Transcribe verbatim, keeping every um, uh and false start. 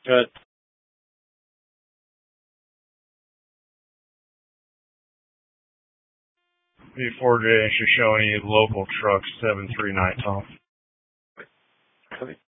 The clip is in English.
Good. Before J should show any local trucks, seven three nine, Tom. Copy.